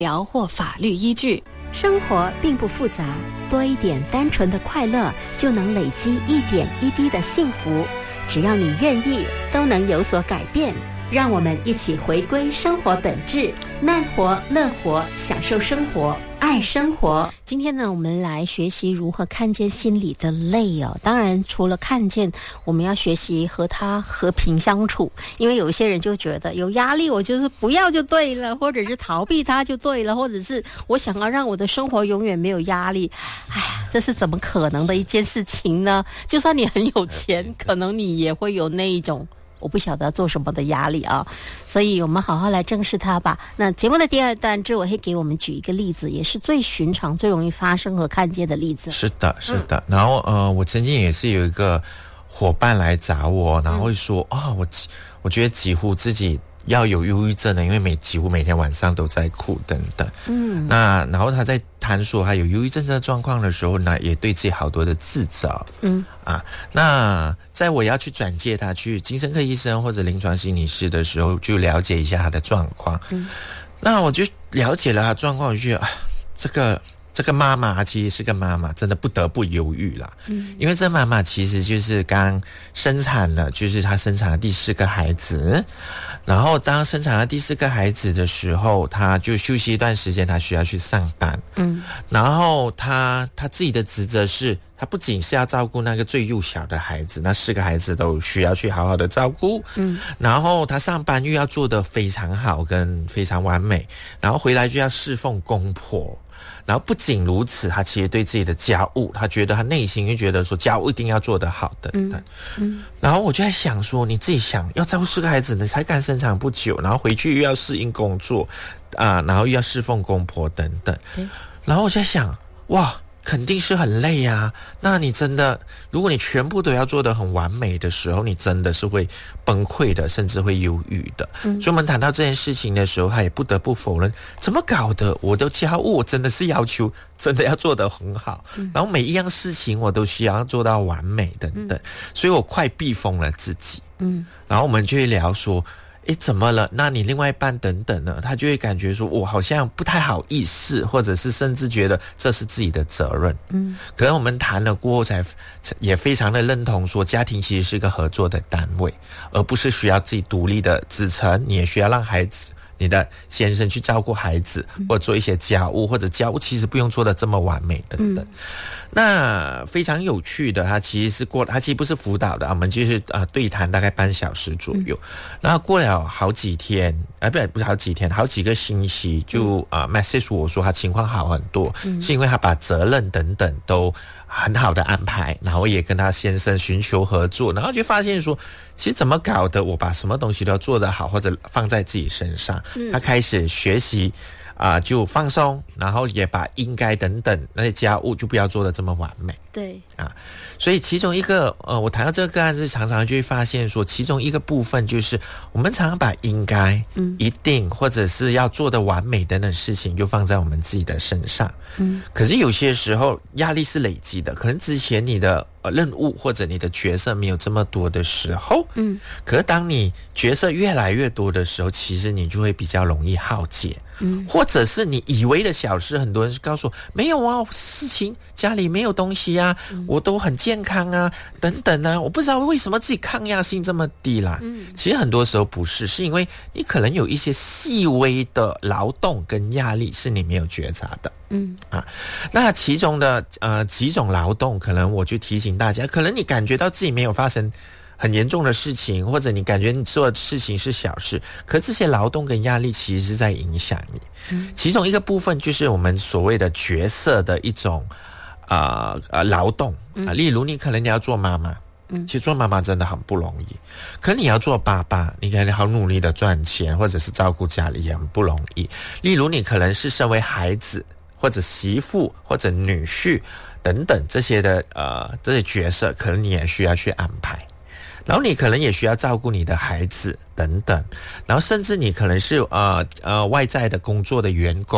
疗或法律依据。 生活并不复杂，多一点单纯的快乐，就能累积一点一滴的幸福。只要你愿意，都能有所改变。让我们一起回归生活本质，慢活、乐活，享受生活，爱生活。 今天呢，我们来学习如何看见心里的累哦。当然，除了看见，我们要学习和它和平相处。因为有一些人就觉得有压力，我就是不要就对了，或者是逃避它就对了，或者是我想要让我的生活永远没有压力。哎呀，这是怎么可能的一件事情呢？就算你很有钱，可能你也会有那一种我不晓得要做什么的压力啊，所以我们好好来正视它吧。那节目的第二段，志伟会给我们举一个例子，也是最寻常、最容易发生和看见的例子。 是的，是的。然后我曾经也是有一个伙伴来找我，然后会说我觉得几乎自己要有忧郁症的，因为几乎每天晚上都在哭等等。那然后他在谈说他有忧郁症这个状况的时候呢，也对自己好多的自责。那在我要去转介他去精神科医生或者临床心理师的时候，就了解一下他的状况。那我就了解了他状况，我就觉得这个妈妈其实是个妈妈，真的不得不犹豫啦。因为这妈妈其实就是刚生产了，就是她生产了第4个孩子，然后当生产了第4个孩子的时候，她就休息一段时间，她需要去上班。然后她自己的职责是，她不仅是要照顾那个最幼小的孩子，那4个孩子都需要去好好的照顾。然后她上班又要做得非常好跟非常完美，然后回来就要侍奉公婆。然后不仅如此，他其实对自己的家务，他觉得他内心就觉得说家务一定要做得好等等。然后我就在想说，你自己想要照顾4个孩子，你才刚生产不久，然后回去又要适应工作然后又要侍奉公婆等等。然后我就在想，哇，肯定是很累啊。那你真的，如果你全部都要做得很完美的时候，你真的是会崩溃的，甚至会忧郁的。所以我们谈到这件事情的时候，他也不得不否认，怎么搞的？我的家务我真的是要求真的要做得很好，然后每一样事情我都需要做到完美等等，所以我快逼疯了自己。然后我们就会聊说，怎么了？那你另外一半等等呢？他就会感觉说，我好像不太好意思，或者是甚至觉得这是自己的责任。可能我们谈了过后也非常的认同说，家庭其实是一个合作的单位，而不是需要自己独立的支撑，你也需要让你的先生去照顾孩子，或者做一些家务，或者家务其实不用做得这么完美等等。那非常有趣的，他其实不是辅导的，我们就是对谈大概半小时左右。然后过了好几天，不是好几天，好几个星期就message 我说他情况好很多，是因为他把责任等等都很好的安排，然后也跟他先生寻求合作，然后就发现说，其实怎么搞的，我把什么东西都要做得好，或者放在自己身上。他开始学习就放松，然后也把应该等等那些家务就不要做得这么完美。 对所以其中一个我谈到这个个案是常常就会发现说，其中一个部分就是我们常常把应该、一定或者是要做的完美等等事情就放在我们自己的身上。可是有些时候压力是累积的，可能之前你的任务或者你的角色没有这么多的时候，可是当你角色越来越多的时候，其实你就会比较容易耗竭。或者是你以为的小事，很多人告诉我没有啊，事情家里没有东西啊，我都很健康啊，等等啊，我不知道为什么自己抗压性这么低啦。其实很多时候不是，是因为你可能有一些细微的劳动跟压力是你没有觉察的。那其中的几种劳动，可能我就提醒大家，可能你感觉到自己没有发生很严重的事情，或者你感觉你做的事情是小事，可这些劳动跟压力其实是在影响你。其中一个部分就是我们所谓的角色的一种劳动例如你可能你要做妈妈，其实做妈妈真的很不容易，可你要做爸爸，你可能好努力的赚钱，或者是照顾家里也很不容易。例如你可能是身为孩子或者媳妇或者女婿等等这些的这些角色，可能你也需要去安排。然后你可能也需要照顾你的孩子等等，然后甚至你可能是外在的工作的员工，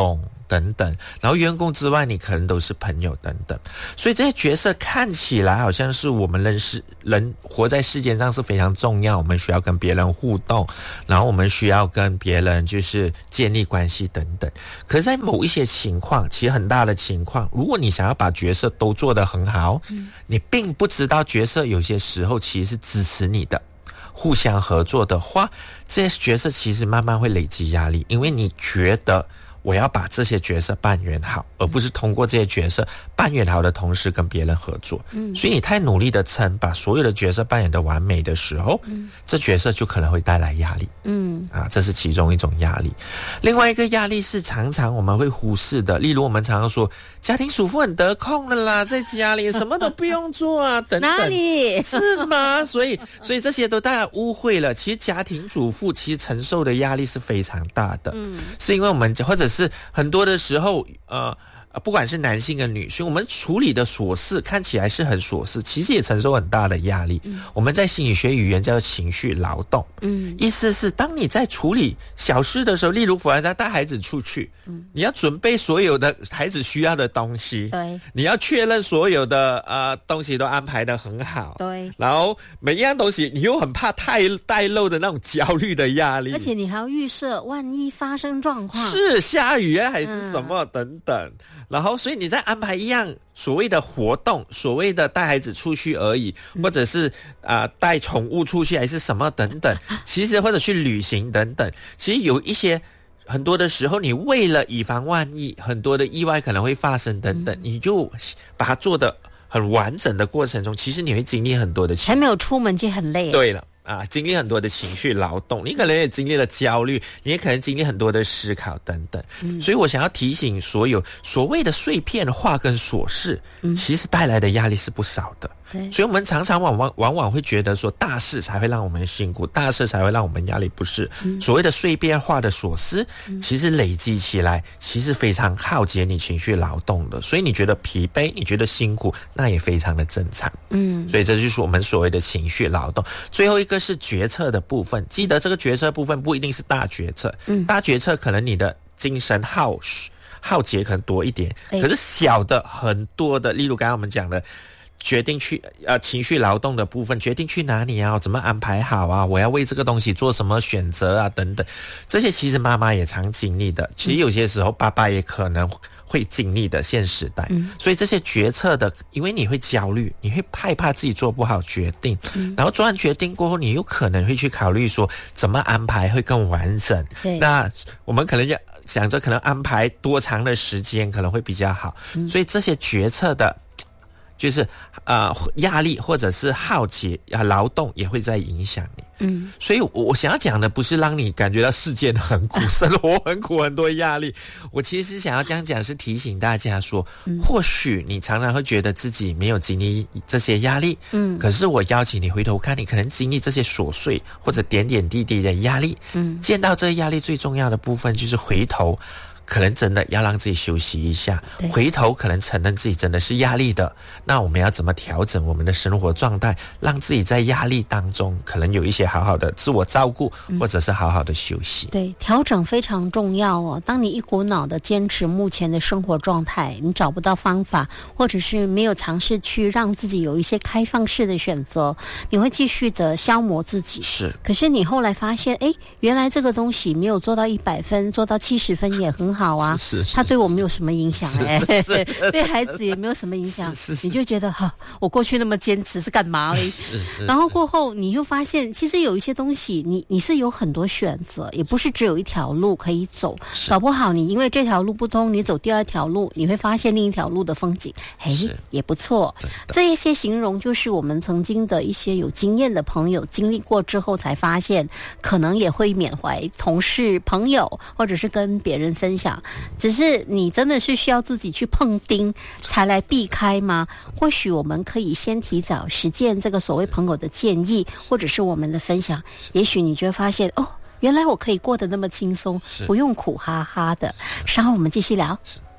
等等，然后员工之外你可能都是朋友等等，所以这些角色看起来好像是我们人活在世界上是非常重要，我们需要跟别人互动，然后我们需要跟别人就是建立关系等等。可是在某一些情况，其实很大的情况，如果你想要把角色都做得很好，你并不知道角色有些时候其实是支持你的，互相合作的话，这些角色其实慢慢会累积压力，因为你觉得我要把这些角色扮演好，而不是通过这些角色扮演好的同时跟别人合作。所以你太努力的把所有的角色扮演的完美的时候，这角色就可能会带来压力。这是其中一种压力。另外一个压力是常常我们会忽视的，例如我们常常说家庭主妇很得空的啦，在家里什么都不用做啊，等等。 哪里是吗？所以这些都大家误会了。其实家庭主妇其实承受的压力是非常大的，是因为我们或者是很多的时候不管是男性跟女性，我们处理的琐事看起来是很琐事，其实也承受很大的压力。我们在心理学语言叫做情绪劳动。意思是当你在处理小事的时候，例如我要带孩子出去，你要准备所有的孩子需要的东西， 对， 你要确认所有的东西都安排得很好， 对， 然后每一样东西你又很怕带漏的那种焦虑的压力， 而且你还要预设万一发生状况， 是下雨啊还是什么等等。然后所以你在安排一样所谓的活动，所谓的带孩子出去而已，或者是带宠物出去还是什么等等，其实或者去旅行等等，其实有一些很多的时候你为了以防万一，很多的意外可能会发生等等，你就把它做得很完整的过程中，其实你会经历很多的情绪， 还没有出门就很累。 对了经历很多的情绪劳动，你可能也经历了焦虑，你也可能经历很多的思考等等。所以我想要提醒所有所谓的碎片化跟琐事，其实带来的压力是不少的。所以我们常常往往会觉得说大事才会让我们辛苦，大事才会让我们压力，不是。所谓的碎片化的琐事，其实累积起来其实非常耗竭你情绪劳动的，所以你觉得疲惫，你觉得辛苦，那也非常的正常。所以这就是我们所谓的情绪劳动。最后一个是决策的部分，记得这个决策部分不一定是大决策，大决策可能你的精神耗竭可能多一点，可是小的很多的，例如刚才我们讲的决定去情绪劳动的部分，决定去哪里啊，怎么安排好啊，我要为这个东西做什么选择啊等等，这些其实妈妈也常经历的，其实有些时候爸爸也可能会经历的现时代。所以这些决策的，因为你会焦虑，你会害怕自己做不好决定，然后做完决定过后，你有可能会去考虑说怎么安排会更完整。那我们可能要想着可能安排多长的时间可能会比较好。所以这些决策的就是压力或者是耗竭劳动也会在影响你。所以我想要讲的不是让你感觉到世界很苦，生活很苦，很多压力。我其实想要这样讲，是提醒大家说，或许你常常会觉得自己没有经历这些压力，可是我邀请你回头看，你可能经历这些琐碎或者点点滴滴的压力。见到这压力最重要的部分就是回头可能真的要让自己休息一下，回头可能承认自己真的是压力的，那我们要怎么调整我们的生活状态，让自己在压力当中可能有一些好好的自我照顾，或者是好好的休息。 对，调整非常重要哦。当你一股脑的坚持目前的生活状态，你找不到方法，或者是没有尝试去让自己有一些开放式的选择，你会继续的消磨自己。 是， 可是你后来发现，原来这个东西没有做到100分，做到70分也很好啊。 是它对我没有什么影响对孩子也没有什么影响，你就觉得我过去那么坚持是干嘛嘞？然后过后你又发现，其实有一些东西你是有很多选择，也不是只有一条路可以走，搞不好你因为这条路不通，你走第二条路，你会发现另一条路的风景也不错。这一些形容就是我们曾经的一些有经验的朋友经历过之后才发现，可能也会缅怀同事朋友，或者是跟别人分享。只是你真的是需要自己去碰钉才来避开吗？或许我们可以先提早实践这个所谓朋友的建议，或者是我们的分享，也许你就会发现原来我可以过得那么轻松，不用苦哈哈的。稍后我们继续聊。